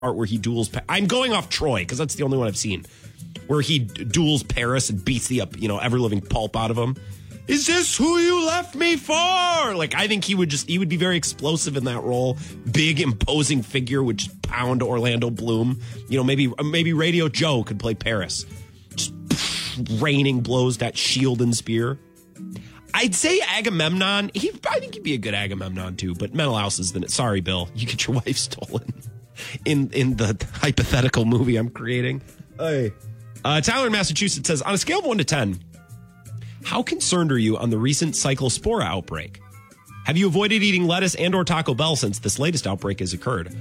part where he duels. I'm going off Troy because that's the only one I've seen where he duels Paris and beats the ever living pulp out of him. Is this who you left me for? Like, I think he would be very explosive in that role. Big, imposing figure would just pound Orlando Bloom. Maybe Radio Joe could play Paris. Just raining blows, that shield and spear. I'd say Agamemnon. I think he'd be a good Agamemnon too, but Menelaus is sorry, Bill. You get your wife stolen in the hypothetical movie I'm creating. Hey. Tyler in Massachusetts says, on a scale of 1 to 10, how concerned are you on the recent Cyclospora outbreak? Have you avoided eating lettuce and or Taco Bell since this latest outbreak has occurred?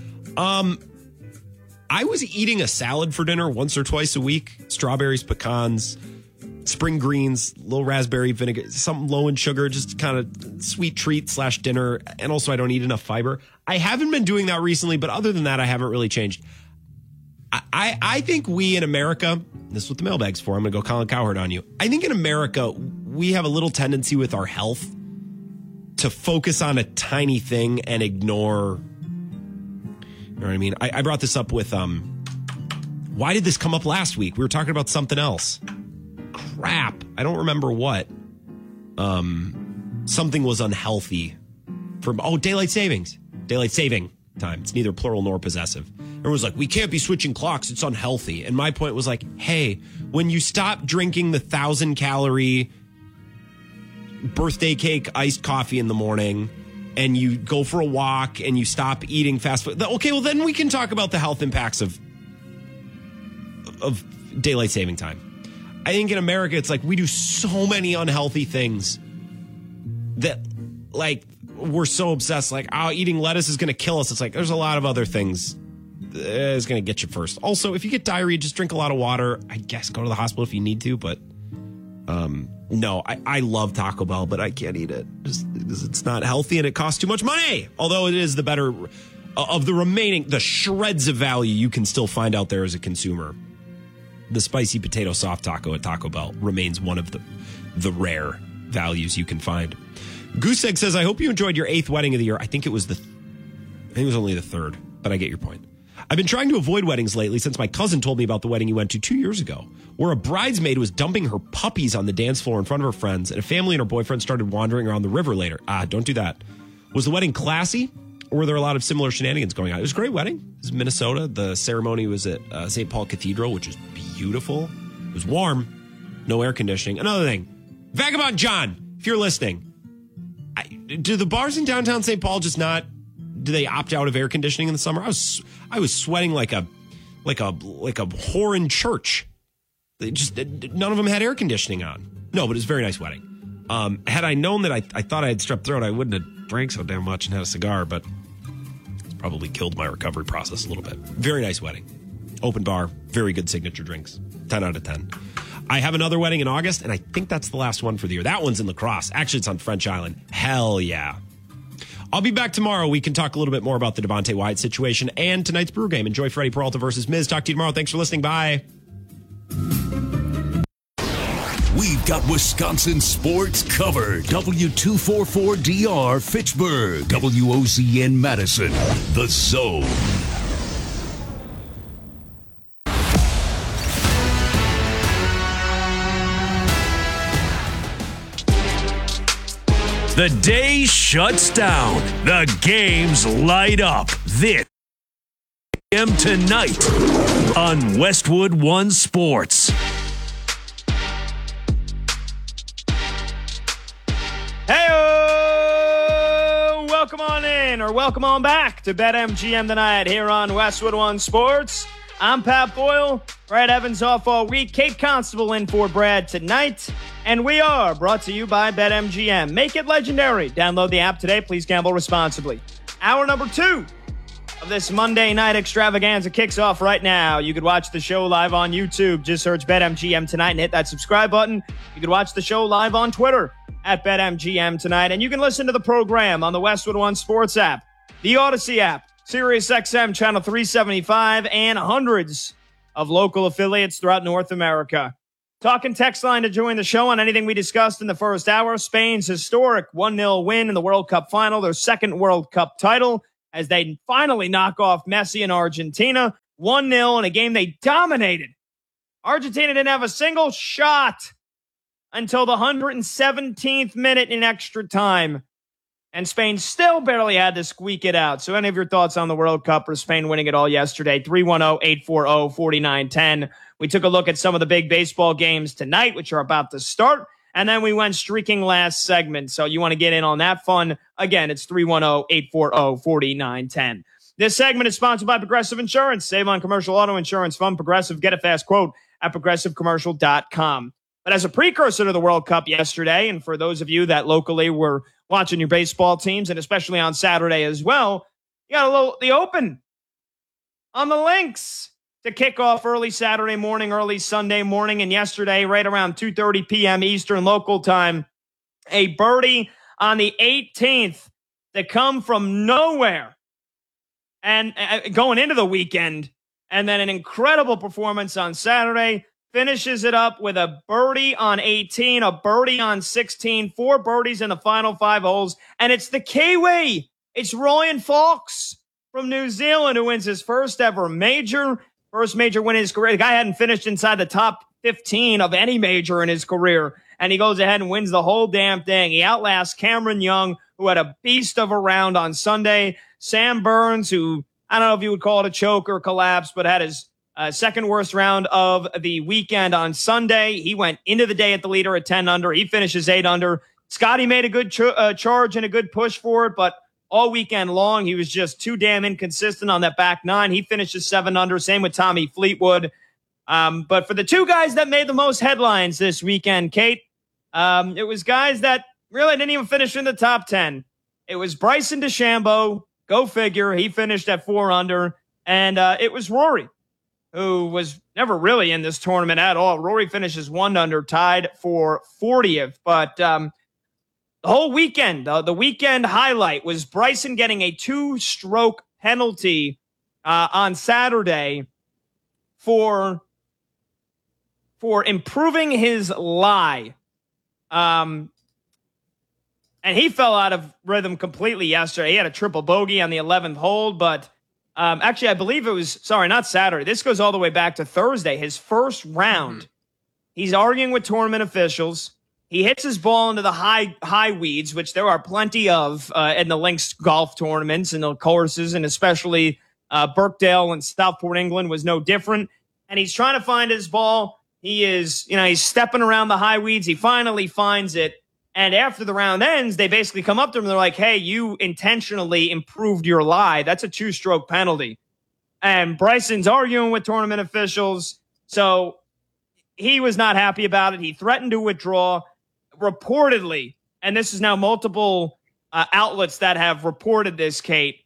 I was eating a salad for dinner once or twice a week. Strawberries, pecans, spring greens, little raspberry vinegar, something low in sugar, just kind of sweet treat / dinner. And also I don't eat enough fiber. I haven't been doing that recently, but other than that, I haven't really changed. I think we in America, this is what the mailbag's for. I'm going to go Colin Cowherd on you. I think in America, we have a little tendency with our health to focus on a tiny thing and ignore, you know what I mean? I brought this up with, why did this come up last week? We were talking about something else. Crap. I don't remember what. Something was unhealthy daylight saving time. It's neither plural nor possessive. Everyone was like, we can't be switching clocks. It's unhealthy. And my point was like, hey, when you stop drinking the 1,000-calorie birthday cake iced coffee in the morning and you go for a walk and you stop eating fast food, okay, well, then we can talk about the health impacts of daylight saving time. I think in America, it's like we do so many unhealthy things that, like, we're so obsessed, like, eating lettuce is going to kill us. It's like, there's a lot of other things is going to get you first. Also, if you get diarrhea, just drink a lot of water. I guess go to the hospital if you need to, but no, I love Taco Bell, but I can't eat it just because it's not healthy and it costs too much money. Although it is the better of the remaining, the shreds of value you can still find out there as a consumer. The spicy potato soft taco at Taco Bell remains one of the rare values you can find. Goose Egg says, I hope you enjoyed your 8th wedding of the year. I think it was only the 3rd, but I get your point. I've been trying to avoid weddings lately since my cousin told me about the wedding he went to 2 years ago, where a bridesmaid was dumping her puppies on the dance floor in front of her friends, and a family and her boyfriend started wandering around the river later. Don't do that. Was the wedding classy, or were there a lot of similar shenanigans going on? It was a great wedding. It was Minnesota. The ceremony was at St. Paul Cathedral, which is beautiful. It was warm. No air conditioning. Another thing, Vagabond John, if you're listening, do the bars in downtown St. Paul do they opt out of air conditioning in the summer? I was sweating like a whore in church. None of them had air conditioning on. No, but it was a very nice wedding. Had I known that I thought I had strep throat, I wouldn't have drank so damn much and had a cigar, but it's probably killed my recovery process a little bit. Very nice wedding. Open bar, very good signature drinks. 10 out of 10. I have another wedding in August, and I think that's the last one for the year. That one's in La Crosse. Actually, it's on French Island. Hell yeah. I'll be back tomorrow. We can talk a little bit more about the Devontae Wyatt situation and tonight's Brew Game. Enjoy Freddie Peralta versus Miz. Talk to you tomorrow. Thanks for listening. Bye. We've got Wisconsin sports covered. W244DR Fitchburg. WOCN Madison. The Zone. The day shuts down. The games light up. This p.m. tonight on Westwood One Sports. Hey-o! Welcome on in, or welcome on back to BetMGM tonight here on Westwood One Sports. I'm Pat Boyle. Brad Evans off all week. Kate Constable in for Brad tonight. And we are brought to you by BetMGM. Make it legendary. Download the app today. Please gamble responsibly. Hour number 2 of this Monday night extravaganza kicks off right now. You could watch the show live on YouTube. Just search BetMGM tonight and hit that subscribe button. You could watch the show live on Twitter at BetMGM tonight. And you can listen to the program on the Westwood One Sports app, the Odyssey app, SiriusXM Channel 375, and hundreds of local affiliates throughout North America. Talking text line to join the show on anything we discussed in the first hour. Spain's historic 1-0 win in the World Cup final, their second World Cup title. as they finally knock off Messi and Argentina 1-0 in a game they dominated. Argentina didn't have a single shot until the 117th minute in extra time. And Spain still barely had to squeak it out. So any of your thoughts on the World Cup or Spain winning it all yesterday? 310-840-4910. We took a look at some of the big baseball games tonight, which are about to start. And then we went streaking last segment. So you want to get in on that fun? Again, it's 310-840-4910. This segment is sponsored by Progressive Insurance. Save on commercial auto insurance from Progressive. Get a fast quote at progressivecommercial.com. But as a precursor to the World Cup yesterday, and for those of you that locally were watching your baseball teams, and especially on Saturday as well, you got the Open on the links to kick off early Saturday morning, early Sunday morning, and yesterday, right around 2:30 p.m. Eastern local time, a birdie on the 18th to come from nowhere and going into the weekend, and then an incredible performance on Saturday. Finishes it up with a birdie on 18, a birdie on 16, 4 birdies in the final 5 holes. And it's the Kiwi. It's Ryan Fox from New Zealand who wins his first ever major. First major win in his career. The guy hadn't finished inside the top 15 of any major in his career. And he goes ahead and wins the whole damn thing. He outlasts Cameron Young, who had a beast of a round on Sunday. Sam Burns, who I don't know if you would call it a choke or collapse, but had his second worst round of the weekend on Sunday. He went into the day at the leader at 10 under. He finishes 8 under. Scotty made a good charge and a good push for it, but all weekend long, he was just too damn inconsistent on that back 9. He finishes 7 under. Same with Tommy Fleetwood. But for the 2 guys that made the most headlines this weekend, Kate, it was guys that really didn't even finish in the top 10. It was Bryson DeChambeau. Go figure. He finished at 4 under. And it was Rory, who was never really in this tournament at all. Rory finishes 1 under, tied for 40th. But the whole weekend, the weekend highlight was Bryson getting a 2-stroke penalty on Saturday for improving his lie. And he fell out of rhythm completely yesterday. He had a triple bogey on the 11th hole, but actually, I believe it was, not Saturday. This goes all the way back to Thursday, his first round. He's arguing with tournament officials. He hits his ball into the high weeds, which there are plenty of in the links golf tournaments and the courses, and especially Birkdale and Southport, England was no different. And he's trying to find his ball. He is, he's stepping around the high weeds. He finally finds it. And after the round ends, they basically come up to him and they're like, hey, you intentionally improved your lie. That's a 2-stroke penalty. And Bryson's arguing with tournament officials. So he was not happy about it. He threatened to withdraw. Reportedly, and this is now multiple outlets that have reported this, Kate,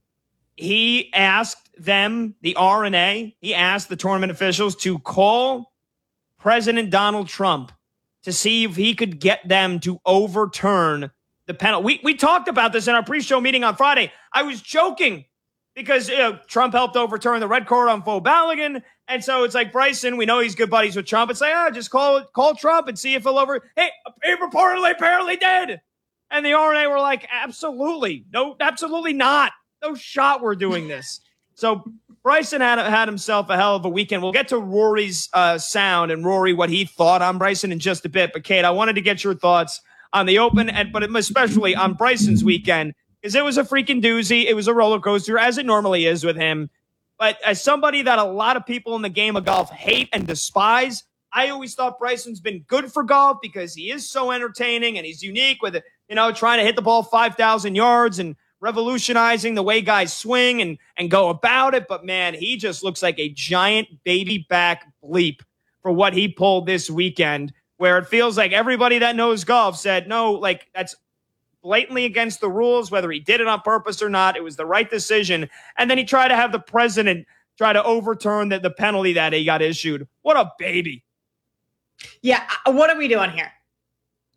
he asked them, the R&A, he asked the tournament officials to call President Donald Trump to see if he could get them to overturn the penalty. We talked about this in our pre-show meeting on Friday. I was joking because Trump helped overturn the red card on Faux Balogun. And so it's like, Bryson, we know he's good buddies with Trump. It's like, just call Trump and see if he'll Hey, he reportedly apparently did. And the RNA were like, absolutely. No, absolutely not. No shot we're doing this. So Bryson had himself a hell of a weekend. We'll get to Rory's sound and Rory, what he thought on Bryson in just a bit. But Kate, I wanted to get your thoughts on the Open, but especially on Bryson's weekend, because it was a freaking doozy. It was a roller coaster, as it normally is with him. But as somebody that a lot of people in the game of golf hate and despise, I always thought Bryson's been good for golf because he is so entertaining and he's unique with, trying to hit the ball 5,000 yards and revolutionizing the way guys swing and go about it. But, man, he just looks like a giant baby back bleep for what he pulled this weekend, where it feels like everybody that knows golf said, no, that's blatantly against the rules, whether he did it on purpose or not. It was the right decision. And then he tried to have the president try to overturn the penalty that he got issued. What a baby. Yeah. What are we doing here?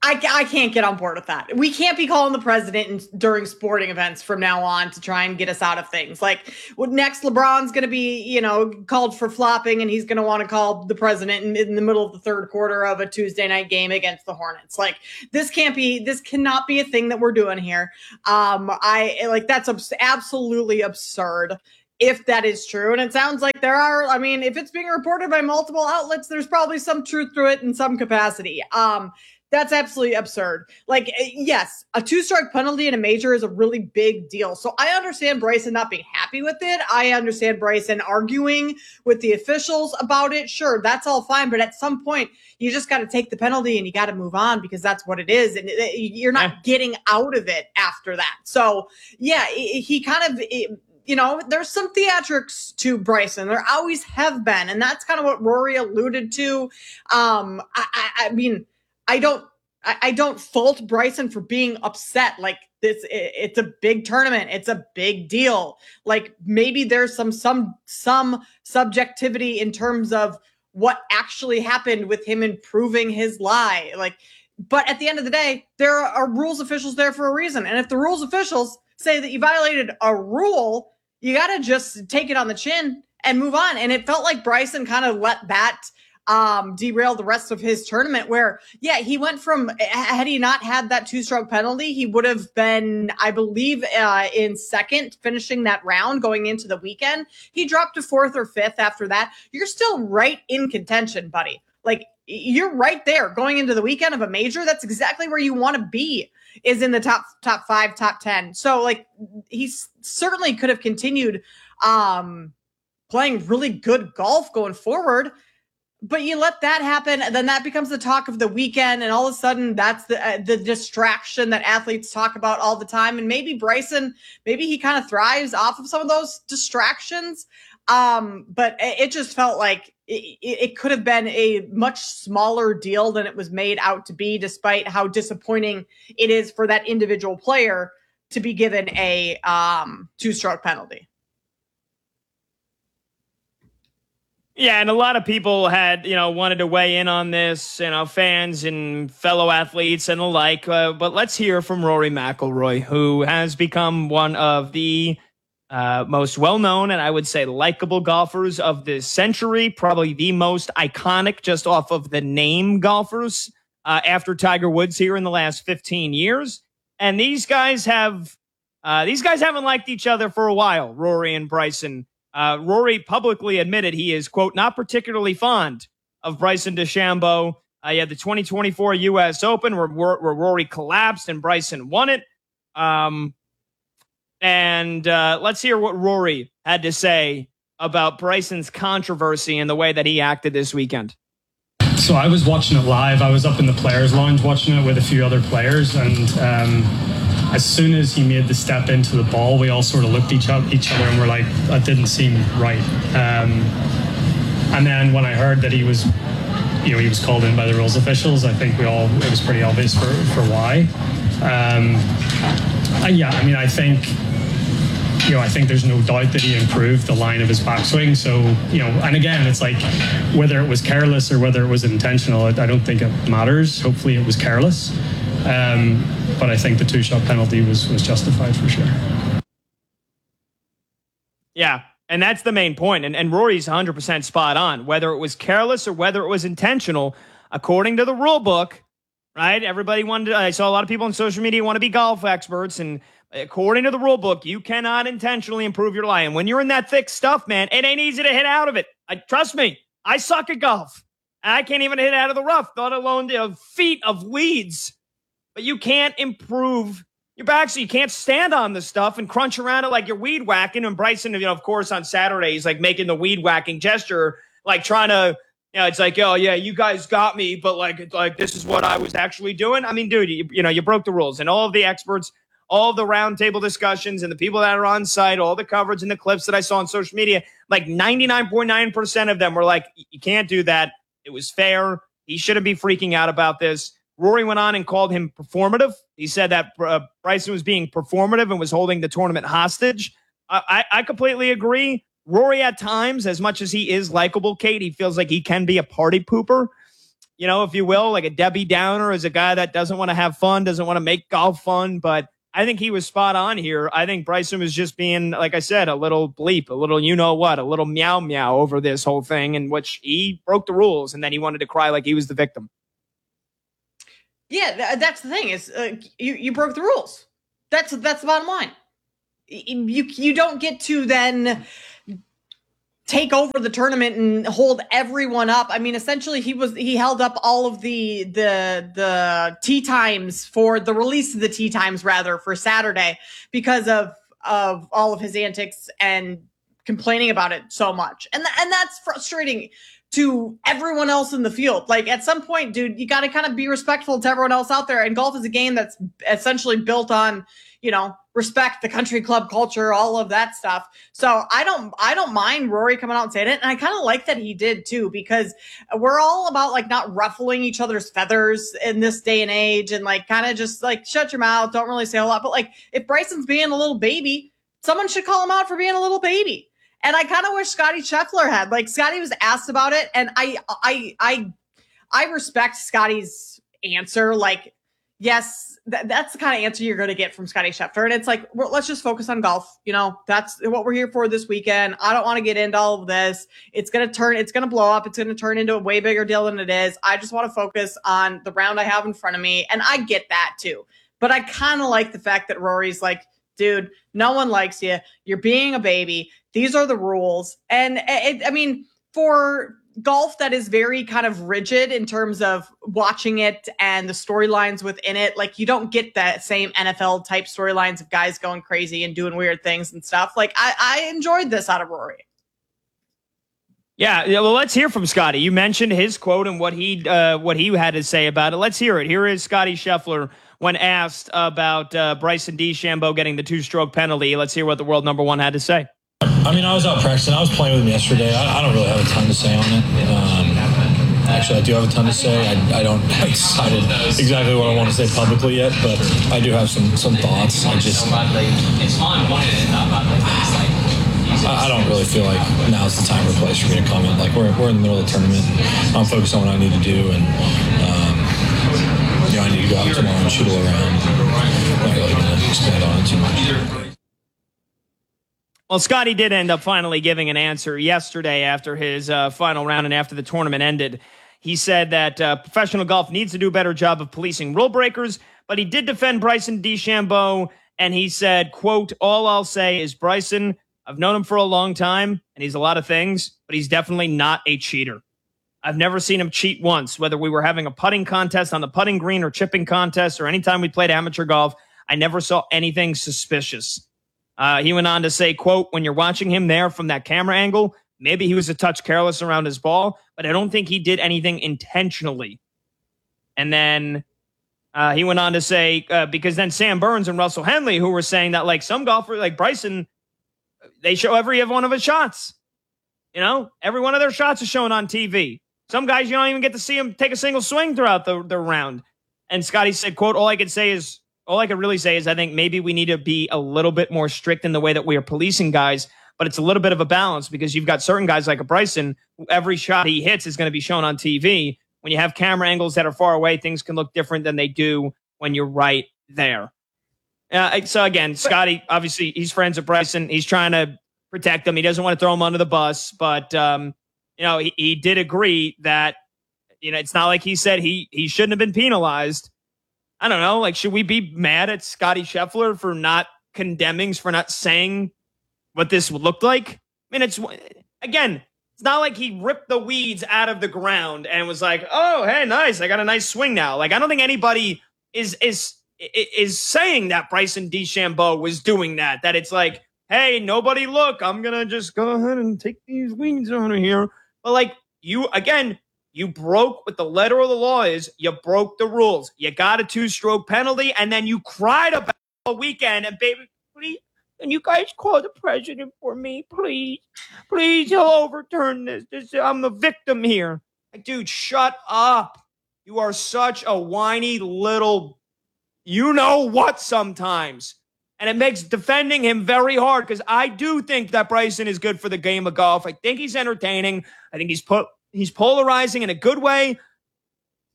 I can't get on board with that. We can't be calling the president during sporting events from now on to try and get us out of things. Like, next LeBron's going to be, called for flopping, and he's going to want to call the president in the middle of the third quarter of a Tuesday night game against the Hornets. Like, this cannot be a thing that we're doing here. That's absolutely absurd, if that is true. And it sounds like if it's being reported by multiple outlets, there's probably some truth to it in some capacity. That's absolutely absurd. Like, yes, a 2-strike penalty in a major is a really big deal. So I understand Bryson not being happy with it. I understand Bryson arguing with the officials about it. Sure, that's all fine. But at some point, you just got to take the penalty and you got to move on, because that's what it is. And you're not getting out of it after that. So, yeah, he kind of... there's some theatrics to Bryson. There always have been. And that's kind of what Rory alluded to. I don't fault Bryson for being upset. Like, this, it's a big tournament. It's a big deal. Like, maybe there's some subjectivity in terms of what actually happened with him improving his lie. Like, but at the end of the day, there are rules officials there for a reason. And if the rules officials say that you violated a rule, you got to just take it on the chin and move on. And it felt like Bryson kind of let that derail the rest of his tournament, where, yeah, he went from, had he not had that 2-stroke penalty, he would have been, I believe, in second, finishing that round going into the weekend. He dropped to 4th or 5th after that. You're still right in contention, buddy. Like, you're right there going into the weekend of a major. That's exactly where you want to be, is in the top 5, top 10. So, like, he certainly could have continued playing really good golf going forward. But you let that happen, and then that becomes the talk of the weekend, and all of a sudden that's the distraction that athletes talk about all the time. And maybe Bryson, he kind of thrives off of some of those distractions. But it just felt like it could have been a much smaller deal than it was made out to be, despite how disappointing it is for that individual player to be given a 2-stroke penalty. Yeah, and a lot of people had, wanted to weigh in on this, fans and fellow athletes and the like. But let's hear from Rory McIlroy, who has become one of the most well-known and I would say likable golfers of this century, probably the most iconic just off of the name golfers after Tiger Woods here in the last 15 years. And these guys haven't liked each other for a while, Rory and Bryson. Rory publicly admitted he is, quote, not particularly fond of Bryson DeChambeau. He had the 2024 U.S. Open where Rory collapsed and Bryson won it. And let's hear what Rory had to say about Bryson's controversy and the way that he acted this weekend. So I was watching it live. I was up in the players' lounge watching it with a few other players, and as soon as he made the step into the ball, we all sort of looked at each other and were like, that didn't seem right. And then when I heard that he was called in by the rules officials, I think it was pretty obvious for why. I think there's no doubt that he improved the line of his backswing. So, and again, it's like whether it was careless or whether it was intentional, I don't think it matters. Hopefully it was careless. But I think the 2-shot penalty was justified for sure. Yeah, and that's the main point. And Rory's 100% spot on. Whether it was careless or whether it was intentional, according to the rule book, right? Everybody I saw a lot of people on social media want to be golf experts, and according to the rule book, you cannot intentionally improve your lie. And when you're in that thick stuff, man, it ain't easy to hit out of it. Trust me, I suck at golf. I can't even hit out of the rough, let alone the feet of weeds. But you can't improve your back, so you can't stand on this stuff and crunch around it like you're weed whacking. And Bryson, of course, on Saturday, he's like making the weed whacking gesture, like trying to, it's like, oh yeah, you guys got me, but like this is what I was actually doing. I mean, dude, you broke the rules. And all of the experts, all of the roundtable discussions, and the people that are on site, all the coverage and the clips that I saw on social media, like 99.9% of them were like, you can't do that. It was fair. He shouldn't be freaking out about this. Rory went on and called him performative. He said that Bryson was being performative and was holding the tournament hostage. I completely agree. Rory, at times, as much as he is likable, Kate, he feels like he can be a party pooper. if you will, like a Debbie Downer, as a guy that doesn't want to have fun, doesn't want to make golf fun. But I think he was spot on here. I think Bryson was just being, like I said, a little bleep, a little a little meow meow over this whole thing, in which he broke the rules and then he wanted to cry like he was the victim. Yeah, that's the thing is you broke the rules. That's the bottom line. You don't get to then take over the tournament and hold everyone up. I mean, essentially he held up all of the tee times for the release of the tee times rather for Saturday because of all of his antics and complaining about it so much. And that's frustrating to everyone else in the field. Like, at some point, dude, you got to kind of be respectful to everyone else out there. And golf is a game that's essentially built on, respect, the country club culture, all of that stuff. So I don't mind Rory coming out and saying it. And I kind of like that he did too, because we're all about like not ruffling each other's feathers in this day and age, and like kind of just like shut your mouth. Don't really say a lot. But like, if Bryson's being a little baby, someone should call him out for being a little baby. And I kind of wish Scotty Scheffler had. Like, Scotty was asked about it, and I respect Scotty's answer. Like, yes, that's the kind of answer you're going to get from Scotty Scheffler. And it's like, let's just focus on golf. That's what we're here for this weekend. I don't want to get into all of this. It's going to blow up. It's going to turn into a way bigger deal than it is. I just want to focus on the round I have in front of me. And I get that too. But I kind of like the fact that Rory's like, dude, no one likes you. You're being a baby. These are the rules. And for golf that is very kind of rigid in terms of watching it and the storylines within it, like, you don't get that same NFL type storylines of guys going crazy and doing weird things and stuff. Like, I enjoyed this out of Rory. Yeah, well, let's hear from Scotty. You mentioned his quote and what he had to say about it. Let's hear it. Here is Scotty Scheffler when asked about Bryson DeChambeau getting the 2-stroke penalty. Let's hear what the world number one had to say. I mean, I was out practicing. I was playing with him yesterday. I don't really have a ton to say on it. Actually, I do have a ton to say. I don't have decided exactly what I want to say publicly yet, but I do have some thoughts. I don't really feel like now's the time or place for me to comment. Like, we're in the middle of the tournament. I'm focused on what I need to do, and I need to go out tomorrow and shoot all around. I'm not really going to expand on it too much. Well, Scotty did end up finally giving an answer yesterday after his final round and after the tournament ended. He said that professional golf needs to do a better job of policing rule breakers, but he did defend Bryson DeChambeau, and he said, quote, "All I'll say is, Bryson, I've known him for a long time, and he's a lot of things, but he's definitely not a cheater. I've never seen him cheat once, whether we were having a putting contest on the putting green or chipping contest or anytime we played amateur golf. I never saw anything suspicious." He went on to say, quote, "When you're watching him there from that camera angle, maybe he was a touch careless around his ball, but I don't think he did anything intentionally." And then he went on to say, because then Sam Burns and Russell Henley, who were saying that, like, some golfers like Bryson, they show every one of his shots. Every one of their shots is shown on TV. Some guys, you don't even get to see them take a single swing throughout the round. And Scotty said, quote, all I could really say is I think maybe we need to be a little bit more strict in the way that we are policing guys, but it's a little bit of a balance because you've got certain guys like a Bryson who every shot he hits is going to be shown on TV. When you have camera angles that are far away, things can look different than they do when you're right there. So again, Scotty, obviously he's friends with Bryson. He's trying to protect him. He doesn't want to throw him under the bus, but he did agree that, it's not like he said he shouldn't have been penalized. I don't know. Like, should we be mad at Scotty Scheffler for not condemning, for not saying what this looked like? I mean, it's not like he ripped the weeds out of the ground and was like, "Oh, hey, nice. I got a nice swing now." Like, I don't think anybody is saying that Bryson DeChambeau was doing that. That it's like, "Hey, nobody look. I'm going to just go ahead and take these weeds out of here." But like, you broke what the letter of the law is. You broke the rules. You got a 2-stroke penalty, and then you cried about it all weekend. And baby, please, can you guys call the president for me, please? Please, he'll overturn this. I'm the victim here. Like, dude, shut up. You are such a whiny little you-know-what sometimes. And it makes defending him very hard because I do think that Bryson is good for the game of golf. I think he's entertaining. I think he's polarizing in a good way.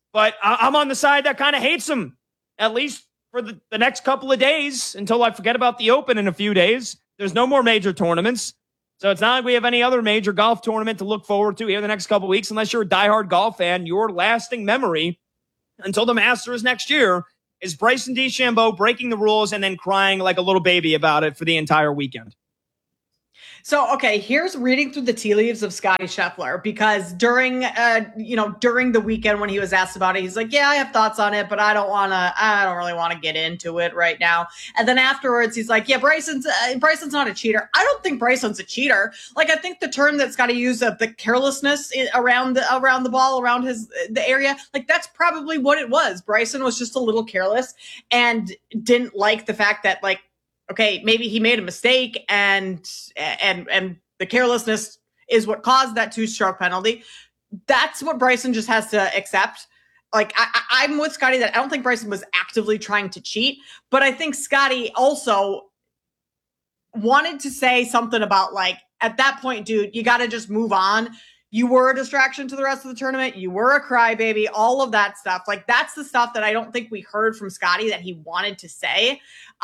But I'm on the side that kind of hates him, at least for the next couple of days until I forget about the Open in a few days. There's no more major tournaments. So it's not like we have any other major golf tournament to look forward to here the next couple of weeks. Unless you're a diehard golf fan, your lasting memory until the Masters next year is Bryson DeChambeau breaking the rules and then crying like a little baby about it for the entire weekend. So, okay, here's reading through the tea leaves of Scotty Scheffler, because during the weekend when he was asked about it, he's like, yeah, I have thoughts on it, but I don't really want to get into it right now. And then afterwards, he's like, yeah, Bryson's not a cheater. I don't think Bryson's a cheater. Like, I think the term that Scotty used of the carelessness around the ball, around the area, like that's probably what it was. Bryson was just a little careless and didn't like the fact that, like, okay, maybe he made a mistake and the carelessness is what caused that 2-stroke penalty. That's what Bryson just has to accept. Like, I'm with Scotty that I don't think Bryson was actively trying to cheat, but I think Scotty also wanted to say something about, like, at that point, dude, you got to just move on. You were a distraction to the rest of the tournament. You were a crybaby, all of that stuff. Like, that's the stuff that I don't think we heard from Scotty that he wanted to say.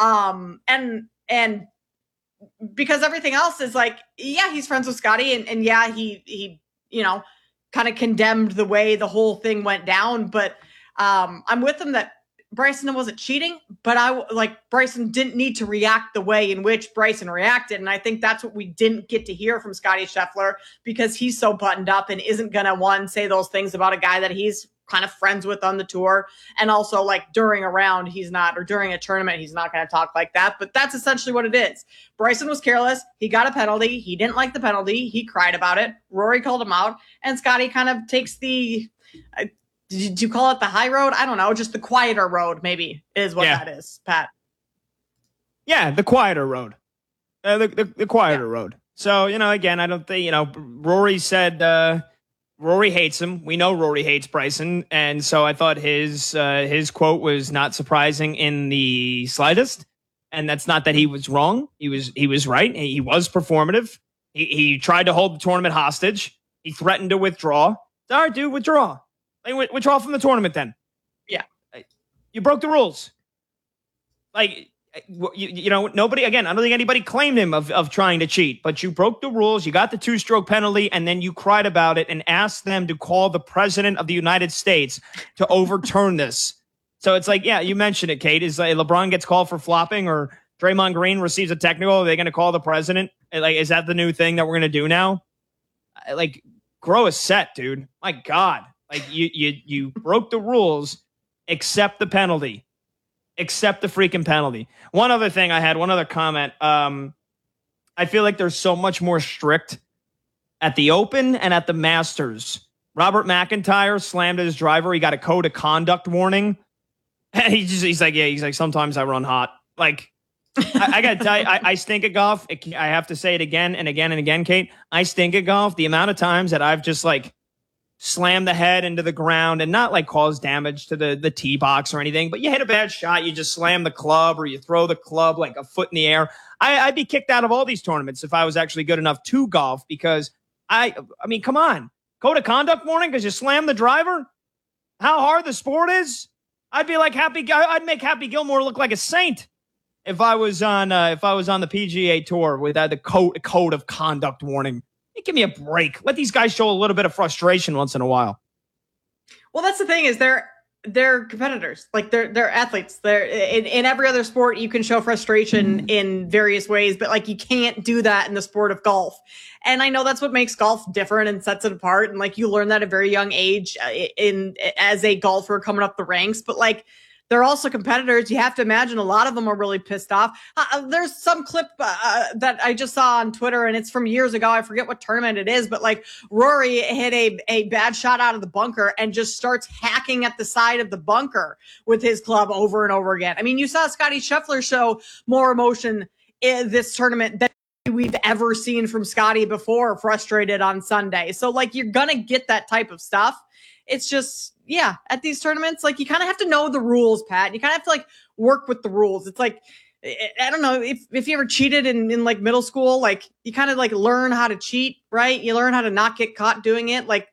And because everything else is like, yeah, he's friends with Scotty and yeah, he kind of condemned the way the whole thing went down. But I'm with him that Bryson wasn't cheating, but Bryson didn't need to react the way in which Bryson reacted. And I think that's what we didn't get to hear from Scotty Scheffler, because he's so buttoned up and isn't going to, say those things about a guy that he's kind of friends with on the tour. And also, like, during a round, he's not, or during a tournament, he's not going to talk like that. But that's essentially what it is. Bryson was careless. He got a penalty. He didn't like the penalty. He cried about it. Rory called him out. And Scotty kind of takes the... did you call it the high road? I don't know. Just the quieter road, maybe, is what that is, Pat. Yeah, the quieter road. The quieter road. So, again, I don't think, Rory said Rory hates him. We know Rory hates Bryson. And so I thought his quote was not surprising in the slightest. And that's not that he was wrong. He was right. He was performative. He tried to hold the tournament hostage. He threatened to withdraw. All right, dude, withdraw. Withdraw from the tournament then. Yeah. You broke the rules. Like, nobody, again, I don't think anybody claimed him of trying to cheat, but you broke the rules. You got the 2-stroke penalty, and then you cried about it and asked them to call the president of the United States to overturn this. So it's like, yeah, you mentioned it, Kate. Is LeBron gets called for flopping or Draymond Green receives a technical? Are they going to call the president? Like, is that the new thing that we're going to do now? Like, grow a set, dude. My God. Like, you broke the rules, accept the penalty. Accept the freaking penalty. One other thing I had, one other comment. I feel like they're so much more strict at the Open and at the Masters. Robert McIntyre slammed his driver. He got a code of conduct warning. And he's like, sometimes I run hot. Like, I got to tell you, I stink at golf. I have to say it again and again and again, Kate. I stink at golf. The amount of times that I've just, like, slam the head into the ground and not like cause damage to the tee box or anything, but you hit a bad shot, you just slam the club or you throw the club like a foot in the air. I'd be kicked out of all these tournaments if I was actually good enough to golf, because I mean, come on, code of conduct warning because you slammed the driver. How hard the sport is. I'd be like I'd make Happy Gilmore look like a saint if I was on the PGA Tour without the code of conduct warning. Give me a break. Let these guys show a little bit of frustration once in a while. Well, that's the thing, is they're competitors. Like, they're athletes. They're in every other sport you can show frustration in various ways, but like you can't do that in the sport of golf. And I know that's what makes golf different and sets it apart. And like you learn that at a very young age as a golfer coming up the ranks. But like, they're also competitors. You have to imagine a lot of them are really pissed off. There's some clip that I just saw on Twitter, and it's from years ago. I forget what tournament it is, but like Rory hit a bad shot out of the bunker and just starts hacking at the side of the bunker with his club over and over again. I mean, you saw Scotty Scheffler show more emotion in this tournament than we've ever seen from Scotty before, frustrated on Sunday. So like, you're going to get that type of stuff. It's just, yeah, at these tournaments, like, you kind of have to know the rules, Pat. You kind of have to like work with the rules. It's like, I don't know if you ever cheated in like middle school, like you kind of like learn how to cheat, right? You learn how to not get caught doing it. Like,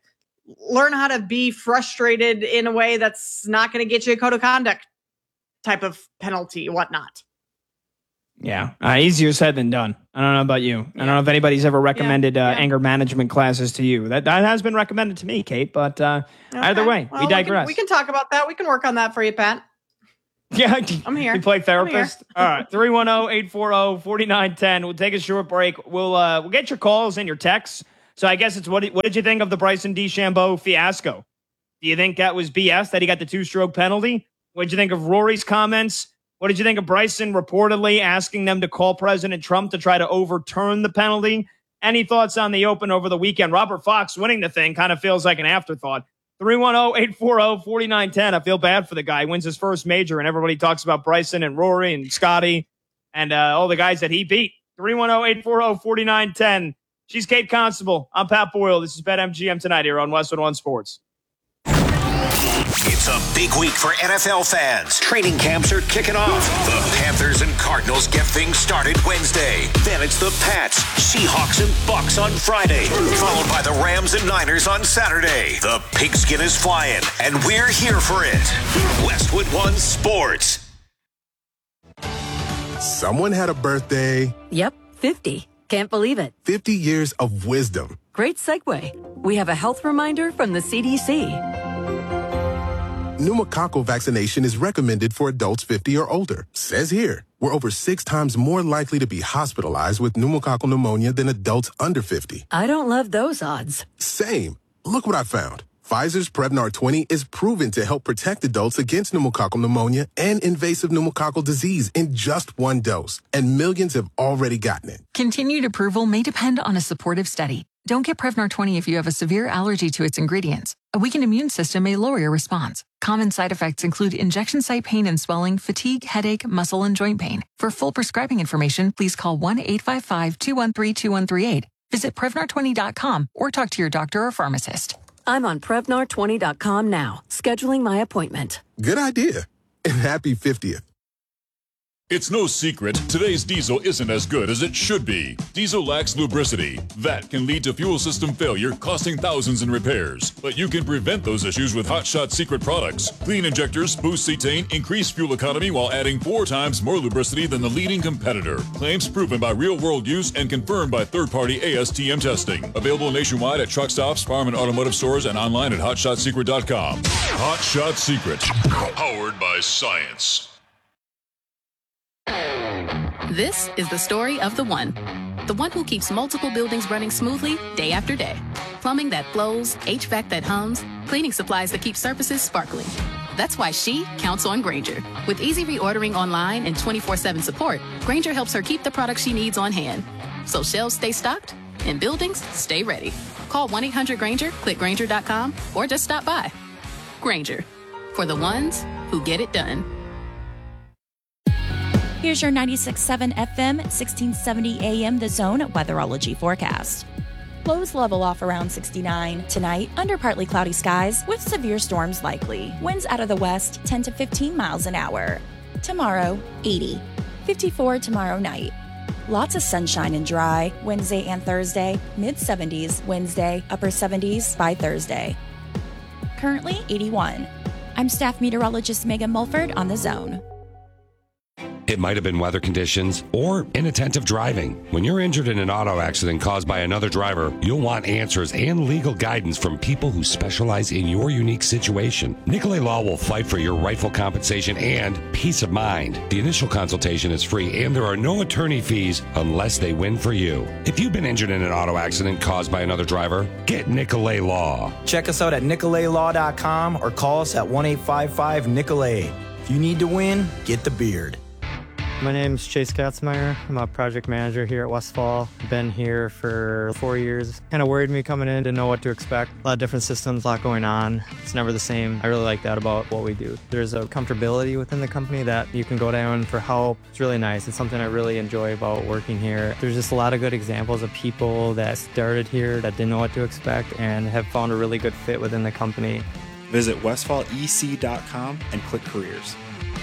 learn how to be frustrated in a way that's not going to get you a code of conduct type of penalty, whatnot. Yeah, easier said than done. I don't know about you. I don't know if anybody's ever recommended anger management classes to you. That has been recommended to me, Kate, but either way, we digress. We can talk about that. We can work on that for you, Pat. Yeah, I'm here. You play therapist? All right, 310-840-4910. We'll take a short break. We'll get your calls and your texts. So I guess it's what did you think of the Bryson DeChambeau fiasco? Do you think that was BS, that he got the 2-stroke penalty? What did you think of Rory's comments? What did you think of Bryson reportedly asking them to call President Trump to try to overturn the penalty? Any thoughts on the Open over the weekend? Robert Fox winning the thing kind of feels like an afterthought. 310-840-4910. I feel bad for the guy. He wins his first major, and everybody talks about Bryson and Rory and Scotty and all the guys that he beat. 310-840-4910. She's Kate Constable. I'm Pat Boyle. This is BetMGM tonight here on Westwood One Sports. It's a big week for NFL fans. Training camps are kicking off. The Panthers and Cardinals get things started Wednesday. Then it's the Pats, Seahawks, and Bucks on Friday, followed by the Rams and Niners on Saturday. The pigskin is flying, and we're here for it. Westwood One Sports. Someone had a birthday. Yep, 50. Can't believe it. 50 years of wisdom. Great segue. We have a health reminder from the CDC. Pneumococcal vaccination is recommended for adults 50 or older. Says here, we're over 6 times more likely to be hospitalized with pneumococcal pneumonia than adults under 50. I don't love those odds. Same. Look what I found. Pfizer's Prevnar 20 is proven to help protect adults against pneumococcal pneumonia and invasive pneumococcal disease in just 1 dose. And millions have already gotten it. Continued approval may depend on a supportive study. Don't get Prevnar 20 if you have a severe allergy to its ingredients. A weakened immune system may lower your response. Common side effects include injection site pain and swelling, fatigue, headache, muscle, and joint pain. For full prescribing information, please call 1-855-213-2138. Visit Prevnar20.com or talk to your doctor or pharmacist. I'm on Prevnar20.com now, scheduling my appointment. Good idea. And happy 50th. It's no secret, today's diesel isn't as good as it should be. Diesel lacks lubricity. That can lead to fuel system failure, costing thousands in repairs. But you can prevent those issues with Hot Shot Secret products. Clean injectors, boost cetane, increase fuel economy while adding 4 times more lubricity than the leading competitor. Claims proven by real-world use and confirmed by third-party ASTM testing. Available nationwide at truck stops, farm and automotive stores, and online at HotShotSecret.com. Hot Shot Secret. Powered by science. This is the story of the one who keeps multiple buildings running smoothly day after day. Plumbing that flows, HVAC that hums, cleaning supplies that keep surfaces sparkling. That's why she counts on Grainger. With easy reordering online and 24/7 support, Grainger helps her keep the products she needs on hand. So shelves stay stocked and buildings stay ready. Call 1-800-GRAINGER, click Grainger.com, or just stop by. Grainger, for the ones who get it done. Here's your 96.7 FM, 1670 AM The Zone weatherology forecast. Lows level off around 69. Tonight, under partly cloudy skies with severe storms likely. Winds out of the west 10 to 15 miles an hour. Tomorrow, 80. 54 tomorrow night. Lots of sunshine and dry Wednesday and Thursday. Mid-70s Wednesday, upper 70s by Thursday. Currently 81. I'm staff meteorologist Megan Mulford on The Zone. It might have been weather conditions or inattentive driving. When you're injured in an auto accident caused by another driver, you'll want answers and legal guidance from people who specialize in your unique situation. Nicolay Law will fight for your rightful compensation and peace of mind. The initial consultation is free and there are no attorney fees unless they win for you. If you've been injured in an auto accident caused by another driver, get Nicolay Law. Check us out at NicolayLaw.com or call us at 1-855-NICOLAY. If you need to win, get the beard. My name's Chase Katzmeyer. I'm a project manager here at Westfall. Been here for 4 years. Kind of worried me coming in, didn't know what to expect. A lot of different systems, a lot going on. It's never the same. I really like that about what we do. There's a comfortability within the company that you can go down for help. It's really nice. It's something I really enjoy about working here. There's just a lot of good examples of people that started here that didn't know what to expect and have found a really good fit within the company. Visit westfallec.com and click careers.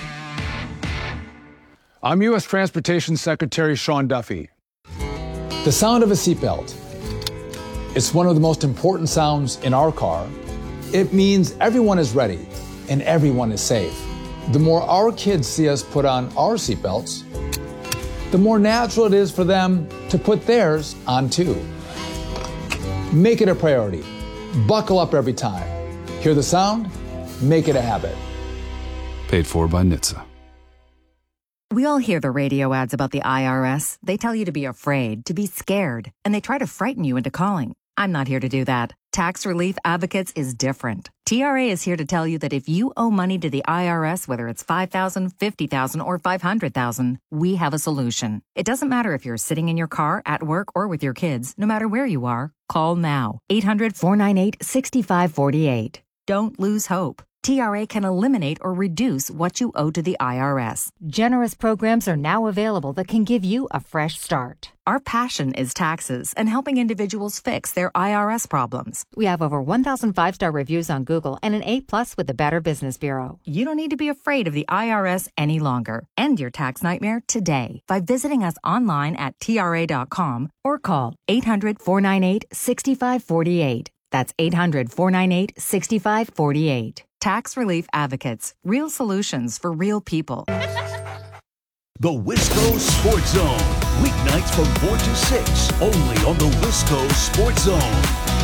I'm U.S. Transportation Secretary Sean Duffy. The sound of a seatbelt. It's one of the most important sounds in our car. It means everyone is ready and everyone is safe. The more our kids see us put on our seatbelts, the more natural it is for them to put theirs on too. Make it a priority. Buckle up every time. Hear the sound? Make it a habit. Paid for by NHTSA. We all hear the radio ads about the IRS. They tell you to be afraid, to be scared, and they try to frighten you into calling. I'm not here to do that. Tax Relief Advocates is different. TRA is here to tell you that if you owe money to the IRS, whether it's $5,000, $50,000, or $500,000, we have a solution. It doesn't matter if you're sitting in your car, at work, or with your kids. No matter where you are, call now. 800-498-6548. Don't lose hope. TRA can eliminate or reduce what you owe to the IRS. Generous programs are now available that can give you a fresh start. Our passion is taxes and helping individuals fix their IRS problems. We have over 1,000 5-star reviews on Google and an A+ with the Better Business Bureau. You don't need to be afraid of the IRS any longer. End your tax nightmare today by visiting us online at TRA.com or call 800-498-6548. That's 800-498-6548. Tax Relief Advocates. Real solutions for real people. The Wisco Sports Zone. Weeknights from 4 to 6. Only on the Wisco Sports Zone.